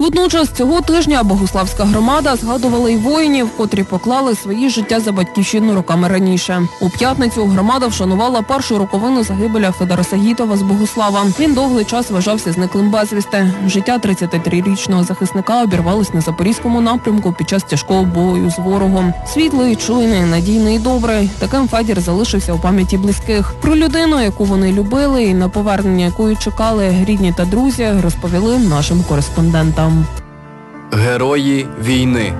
Водночас цього тижня Богуславська громада згадувала й воїнів, котрі поклали свої життя за батьківщину роками раніше. У п'ятницю громада вшанувала першу роковину загибеля Федора Сагітова з Богуслава. Він довгий час вважався зниклим безвісти. Життя 33-річного захисника обірвалось на Запорізькому напрямку під час тяжкого бою з ворогом. Світлий, чуйний, надійний і добрий. Таким Федір залишився у пам'яті близьких. Про людину, яку вони любили і на повернення якої чекали рідні та друзі, розповіли нашим кореспондентам. Герої війни.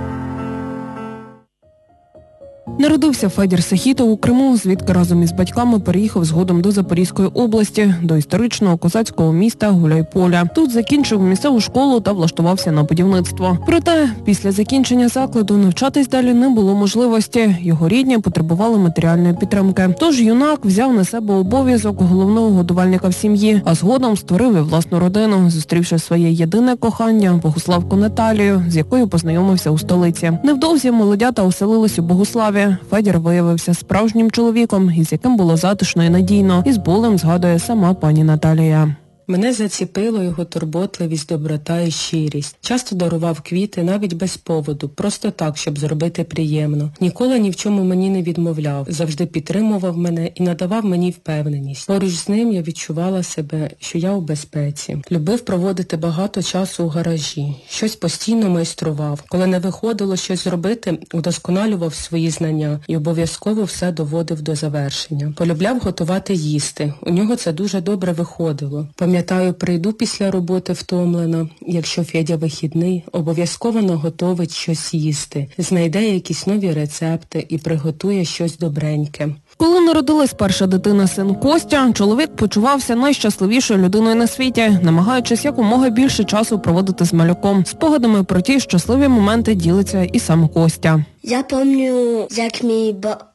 Народився Федір Сагітов у Криму, звідки разом із батьками переїхав згодом до Запорізької області, до історичного козацького міста Гуляйполя. Тут закінчив місцеву школу та влаштувався на будівництво. Проте, після закінчення закладу навчатись далі не було можливості. Його рідні потребували матеріальної підтримки. Тож юнак взяв на себе обов'язок головного годувальника в сім'ї, а згодом створив і власну родину, зустрівши своє єдине кохання – Богуславку Наталію, з якою познайомився у столиці. Невдовзі молодята оселились у Богуславі. Федір виявився справжнім чоловіком, із яким було затишно і надійно, і з болем згадує сама пані Наталія. Мене заціпило його турботливість, доброта і щирість. Часто дарував квіти навіть без поводу, просто так, щоб зробити приємно. Ніколи ні в чому мені не відмовляв, завжди підтримував мене і надавав мені впевненість. Поруч з ним я відчувала себе, що я у безпеці. Любив проводити багато часу у гаражі, щось постійно майстрував. Коли не виходило щось зробити, удосконалював свої знання і обов'язково все доводив до завершення. Полюбляв готувати їсти. У нього це дуже добре виходило. Пам'ятаю, прийду після роботи втомлена, якщо Федя вихідний, обов'язково наготовить щось їсти, знайде якісь нові рецепти і приготує щось добреньке. Коли народилась перша дитина, син Костя, чоловік почувався найщасливішою людиною на світі, намагаючись якомога більше часу проводити з малюком. Спогадами про ті щасливі моменти ділиться і сам Костя. Я пам'ятаю, як мій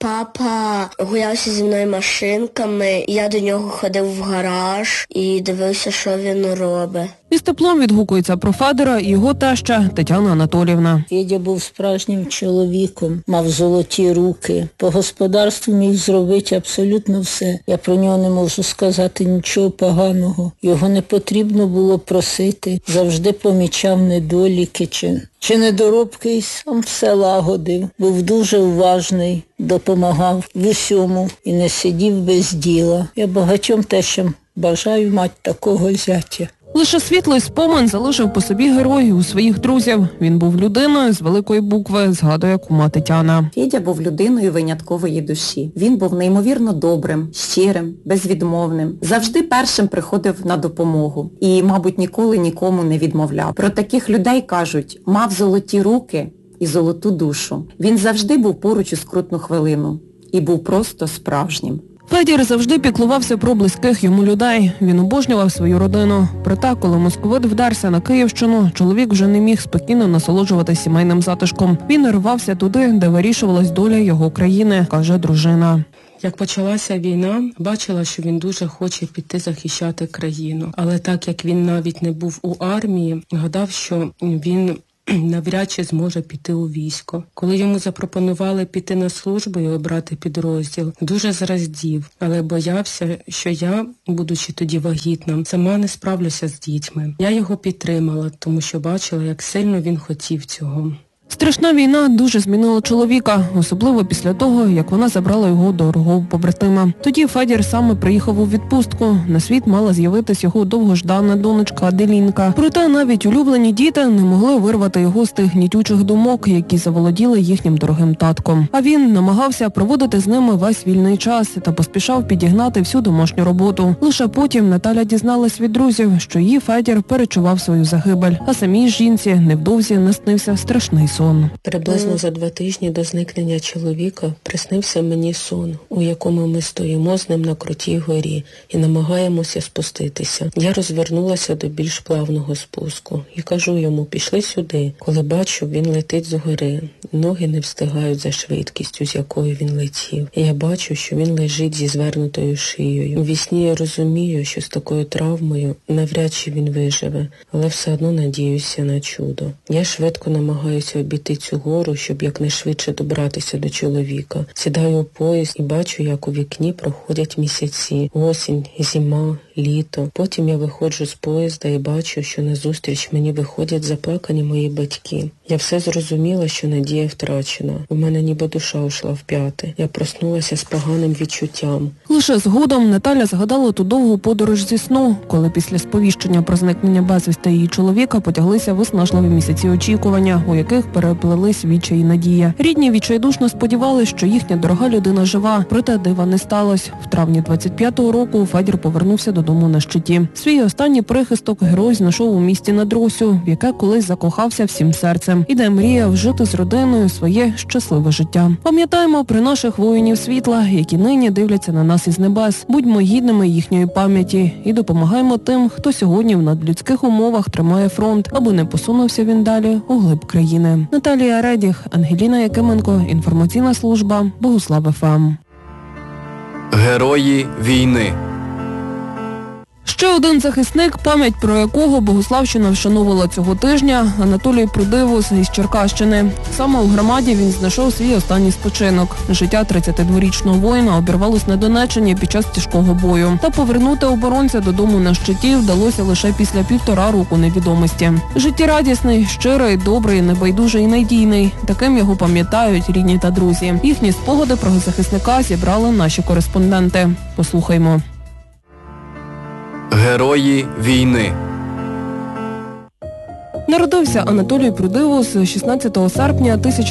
папа гулявся зі мною машинками, і я до нього ходив в гараж і дивився, що він робить. Із теплом відгукується про Федора і його теща Тетяна Анатоліївна. Федя був справжнім чоловіком, мав золоті руки. По господарству міг зробити абсолютно все. Я про нього не можу сказати нічого поганого. Його не потрібно було просити. Завжди помічав недоліки чи недоробки і сам все лагодив. Був дуже уважний, допомагав в усьому і не сидів без діла. Я багатьом тещам бажаю мати такого зятя. Лише світлий спомин залишив по собі герой у своїх друзів. Він був людиною з великої букви, згадує кума Тетяна. Федя був людиною виняткової душі. Він був неймовірно добрим, щирим, безвідмовним. Завжди першим приходив на допомогу. І, мабуть, ніколи нікому не відмовляв. Про таких людей кажуть, мав золоті руки і золоту душу. Він завжди був поруч у скрутну хвилину. І був просто справжнім. Федір завжди піклувався про близьких йому людей. Він обожнював свою родину. Проте, коли московит вдерся на Київщину, чоловік вже не міг спокійно насолоджуватися сімейним затишком. Він рвався туди, де вирішувалась доля його країни, каже дружина. Як почалася війна, бачила, що він дуже хоче піти захищати країну. Але так як він навіть не був у армії, гадав, що він навряд чи зможе піти у військо. Коли йому запропонували піти на службу і обрати підрозділ, дуже зраздів, але боявся, що я, будучи тоді вагітна, сама не справлюся з дітьми. Я його підтримала, тому що бачила, як сильно він хотів цього. Страшна війна дуже змінила чоловіка, особливо після того, як вона забрала його дорогого побратима. Тоді Федір саме приїхав у відпустку. На світ мала з'явитись його довгождана донечка Аделінка. Проте навіть улюблені діти не могли вирвати його з тих гнітючих думок, які заволоділи їхнім дорогим татком. А він намагався проводити з ними весь вільний час та поспішав підігнати всю домашню роботу. Лише потім Наталя дізналась від друзів, що її Федір перечував свою загибель, а самій жінці невдовзі наснився страшний сон. Приблизно за 2 тижні до зникнення чоловіка приснився мені сон, у якому ми стоїмо з ним на крутій горі і намагаємося спуститися. Я розвернулася до більш плавного спуску і кажу йому, пішли сюди. Коли бачу, він летить з гори. Ноги не встигають за швидкістю, з якою він летів. І я бачу, що він лежить зі звернутою шиєю. У вісні я розумію, що з такою травмою навряд чи він виживе, але все одно надіюся на чудо. Я швидко намагаюся обійти цю гору, щоб якнайшвидше добратися до чоловіка. Сідаю у поїзд і бачу, як у вікні проходять місяці. Осінь, зима, літо. Потім я виходжу з поїзда і бачу, що назустріч мені виходять заплакані мої батьки. Я все зрозуміла, що надія втрачена. У мене ніби душа ушла в п'яти. Я проснулася з поганим відчуттям. Лише згодом Наталя згадала ту довгу подорож зі сну, коли після сповіщення про зникнення безвісти її чоловіка потяглися виснажливі місяці очікування, у яких переплелись відчай і надія. Рідні відчайдушно сподівалися, що їхня дорога людина жива, проте дива не сталося. В травні 25-го року Федір повернувся додому на щиті. Свій останній прихисток герой знайшов у місті Надросю, в яке колись закохався всім серцем, і де мріяв жити з родиною своє щасливе життя. Пам'ятаємо про наших воїнів світла, які нині дивляться на нас із небес. Будьмо гідними їхньої пам'яті і допомагаємо тим, хто сьогодні в надлюдських умовах тримає фронт, аби не посунувся він далі у глиб країни. Наталія Редіх, Ангеліна Якименко, інформаційна служба Богуслав ФМ. Герої війни. Ще один захисник, пам'ять про якого Богуславщина вшановувала цього тижня, Анатолій Прудивус із Черкащини. Саме у громаді він знайшов свій останній спочинок. Життя 32-річного воїна обірвалось на Донеччині під час тяжкого бою. Та повернути оборонця додому на щиті вдалося лише після 1,5 року невідомості. Життєрадісний, щирий, добрий, небайдужий і надійний. Таким його пам'ятають рідні та друзі. Їхні спогади про захисника зібрали наші кореспонденти. Послухаймо. Герої війни. Народився Анатолій Прудивус 16 серпня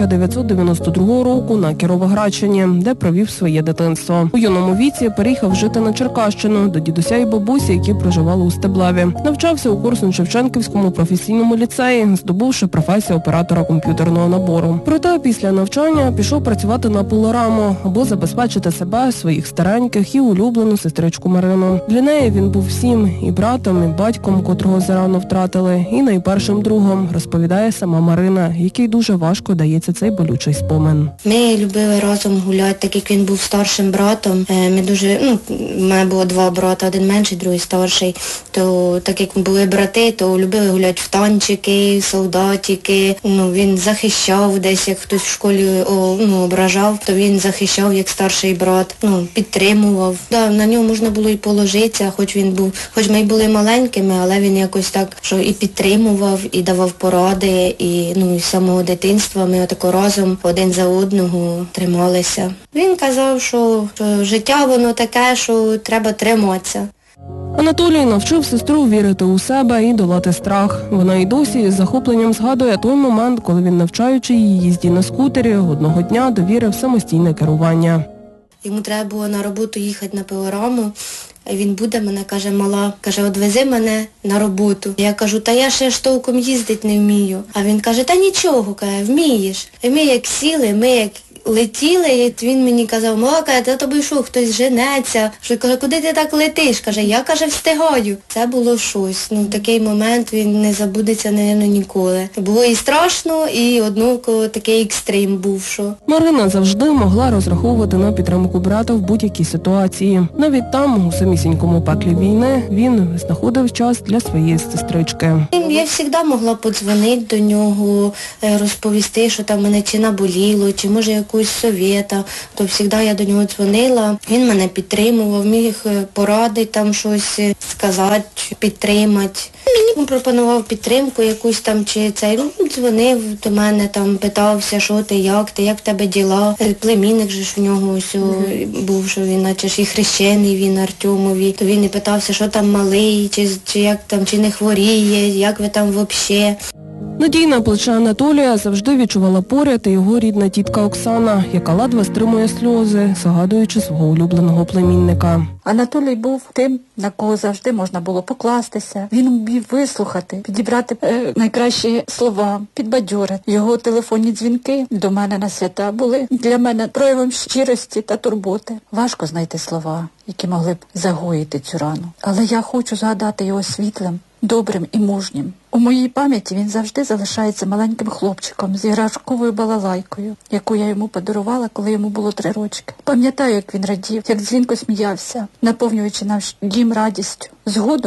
1992 року на Кіровоградщині, де провів своє дитинство. У юному віці переїхав жити на Черкащину до дідуся і бабусі, які проживали у Стеблеві. Навчався у Корсунь-Шевченківському професійному ліцеї, здобувши професію оператора комп'ютерного набору. Проте після навчання пішов працювати на пилораму, аби забезпечити себе, своїх стареньких і улюблену сестричку Марину. Для неї він був всім – і братом, і батьком, котрого зарано втратили, і найпершим другом, розповідає сама Марина, якій дуже важко дається цей болючий спомин. Ми любили разом гуляти, так як він був старшим братом. Ми дуже, в мене було 2 брата, один менший, другий старший. То так як були брати, то любили гуляти в танчики, солдатики. Він захищав десь, як хтось в школі ображав, то він захищав як старший брат, підтримував. На нього можна було і положитися, хоч ми й були маленькими, але він якось так, що і підтримував, і давав поради, і з самого дитинства ми отако разом один за одного трималися. Він казав, що життя воно таке, що треба триматися. Анатолій навчив сестру вірити у себе і долати страх. Вона й досі з захопленням згадує той момент, коли він, навчаючи її їзді на скутері, одного дня довірив самостійне керування. Йому треба було на роботу їхати на пилораму. Він буде мене, каже, мала, одвези мене на роботу. Я кажу, та я ще ж толком їздити не вмію. А він каже, та нічого, каже, вмієш. І ми як сіли, ми як летіли, і він мені казав, мала, каже, та тобі що, хтось женеться. Каже, куди ти так летиш? Каже, я, встигаю. Це було щось. Такий момент, він не забудеться, мабуть, ніколи. Було і страшно, і однаково такий екстрим був, що. Марина завжди могла розраховувати на підтримку брата в будь-якій ситуації. Навіть там, у самісінькому пеклі війни, він знаходив час для своєї сестрички. Я завжди могла подзвонити до нього, розповісти, що там мене чи наболіло, чи може якусь совєта, то завжди я до нього дзвонила. Він мене підтримував, міг порадити там щось, сказати, підтримати. Мені пропонував підтримку якусь там, чи цей, дзвонив до мене, там, питався, що ти, як в тебе діла. Племінник же ж в нього ось був, що він, наче ж і хрещений він Артемові. То він і питався, що там малий, чи як там, чи не хворіє, як ви там взагалі. Надійне плече Анатолія завжди відчувала поряд і його рідна тітка Оксана, яка ледве стримує сльози, згадуючи свого улюбленого племінника. Анатолій був тим, на кого завжди можна було покластися. Він вмів вислухати, підібрати найкращі слова, підбадьорити. Його телефонні дзвінки до мене на свята були для мене проявом щирості та турботи. Важко знайти слова, які могли б загоїти цю рану. Але я хочу згадати його світлим, добрим і мужнім. У моїй пам'яті він завжди залишається маленьким хлопчиком з іграшковою балалайкою, яку я йому подарувала, коли йому було 3 рочки. Пам'ятаю, як він радів, як дзвінко сміявся, наповнюючи наш дім радістю. Згодом,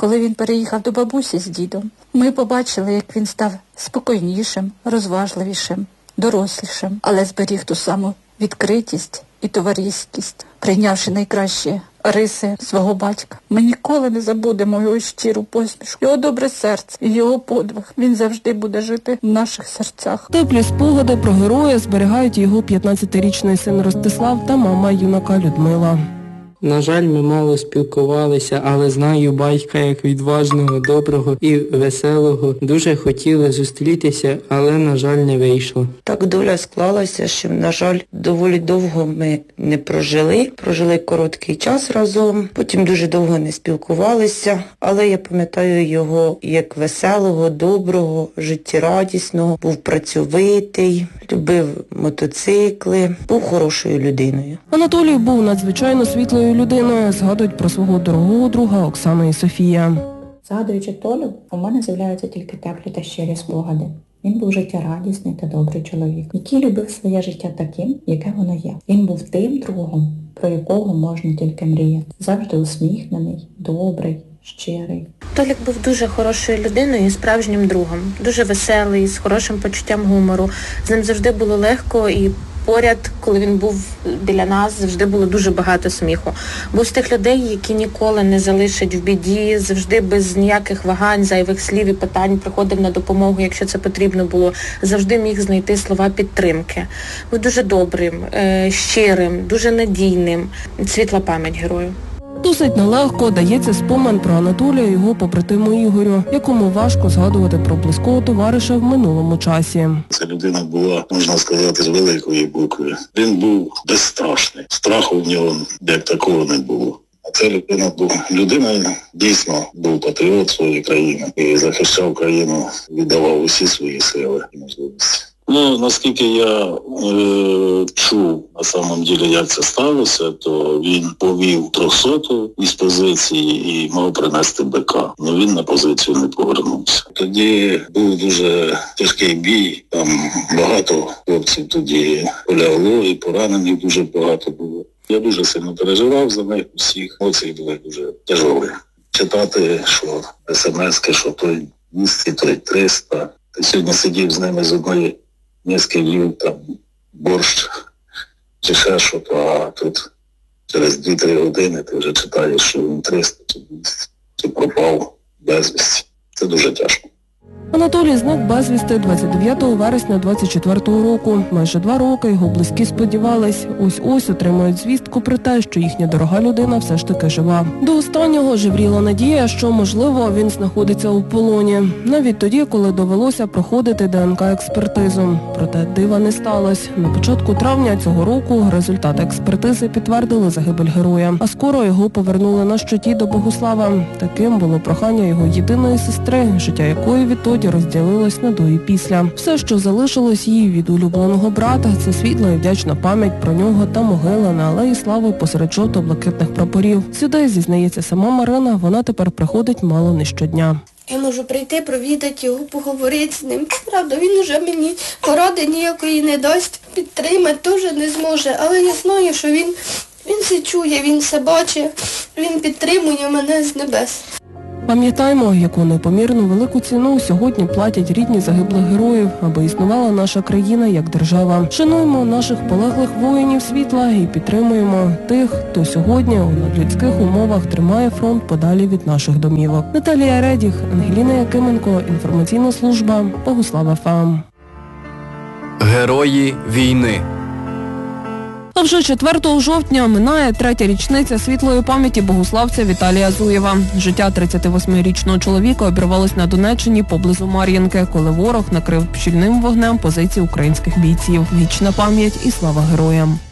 коли він переїхав до бабусі з дідом. Ми побачили, як він став спокійнішим, розважливішим, дорослішим, але зберіг ту саму відкритість і товариськість, прийнявши найкращі риси свого батька. Ми ніколи не забудемо його щиру посмішку, його добре серце і його подвиг. Він завжди буде жити в наших серцях. Теплі спогади про героя зберігають його 15-річний син Ростислав та мама юнака Людмила. На жаль, ми мало спілкувалися, але знаю батька як відважного, доброго і веселого. Дуже хотіли зустрітися, але, на жаль, не вийшло. Так доля склалася, що, на жаль, доволі довго ми не прожили. Прожили короткий час разом, потім дуже довго не спілкувалися, але я пам'ятаю його як веселого, доброго, життєрадісного, був працьовитий, любив мотоцикли, був хорошою людиною. Анатолій був надзвичайно світлою людиною, згадують про свого дорогого друга Оксана і Софія. Згадуючи Толю, у мене з'являються тільки теплі та щирі спогади. Він був життєрадісний та добрий чоловік, який любив своє життя таким, яке воно є. Він був тим другом, про якого можна тільки мріяти. Завжди усміхнений, добрий, щирий. Толік був дуже хорошою людиною і справжнім другом. Дуже веселий, з хорошим почуттям гумору. З ним завжди було легко і поряд, коли він був біля нас, завжди було дуже багато сміху. Був з тих людей, які ніколи не залишать в біді, завжди без ніяких вагань, зайвих слів і питань приходив на допомогу, якщо це потрібно було. Завжди міг знайти слова підтримки. Був дуже добрим, щирим, дуже надійним. Світла пам'ять герою. Досить нелегко дається спомин про Анатолія і його побратиму Ігорю, якому важко згадувати про близького товариша в минулому часі. Ця людина була, можна сказати, з великої букви. Він був безстрашний. Страху в нього як такого не було. А ця людина дійсно був патріот своєї країни і захищав країну, віддавав усі свої сили і можливості. Наскільки я чув, на самом деле, як це сталося, то він повів 300-ту із позиції і мав принести БК. Но він на позицію не повернувся. Тоді був дуже тяжкий бій, там багато хлопців тоді полягло і поранених дуже багато було. Я дуже сильно переживав за них усіх, емоції були дуже тяжові. Читати, що смс-ки, що той 200, той 300. Ти сьогодні сидів з ними з одної миски їв там борщ чи ще що, а тут через 2-3 години ти вже читаєш, що він 300 чи 200, чи пропав безвісті. Це дуже тяжко. Анатолій зник безвісти 29 вересня 24-го року. Майже 2 роки його близькі сподівались, ось-ось отримають звістку про те, що їхня дорога людина все ж таки жива. До останнього жевріла надія, що, можливо, він знаходиться у полоні. Навіть тоді, коли довелося проходити ДНК-експертизу. Проте дива не сталося. На початку травня цього року результати експертизи підтвердили загибель героя. А скоро його повернули на щиті до Богуслава. Таким було прохання його єдиної сестри, життя якої відтоді розділилось на до і після. Все, що залишилось їй від улюбленого брата, це світла і вдячна пам'ять про нього та могила на Алеї Слави посеред жовто-блакитних прапорів. Сюди, зізнається сама Марина, вона тепер приходить мало не щодня. Я можу прийти, провідати його, поговорити з ним. Правда, він уже мені поради ніякої не дасть, підтримати теж не зможе, але я знаю, що він все чує, він все бачить, він підтримує мене з небес. Пам'ятаємо, яку непомірну велику ціну сьогодні платять рідні загиблих героїв, аби існувала наша країна як держава. Шануємо наших полеглих воїнів світла і підтримуємо тих, хто сьогодні у надлюдських умовах тримає фронт подалі від наших домівок. Наталія Редіх, Ангеліна Якименко, інформаційна служба, Богуслав ФМ. Герої війни. А вже 4 жовтня минає 3-я річниця світлої пам'яті богуславця Віталія Зуєва. Життя 38-річного чоловіка обірвалось на Донеччині поблизу Мар'їнки, коли ворог накрив щільним вогнем позиції українських бійців. Вічна пам'ять і слава героям.